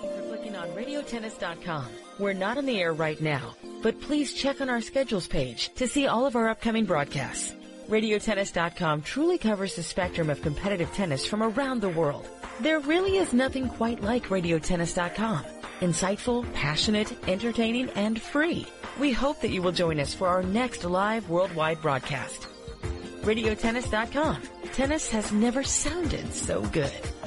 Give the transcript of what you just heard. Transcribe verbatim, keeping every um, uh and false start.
For clicking on radio tennis dot com. We're not on the air right now, but please check on our schedules page to see all of our upcoming broadcasts. radio tennis dot com truly covers the spectrum of competitive tennis from around the world. There really is nothing quite like radio tennis dot com. Insightful, passionate, entertaining, and free. We hope that you will join us for our next live worldwide broadcast. radio tennis dot com. Tennis has never sounded so good.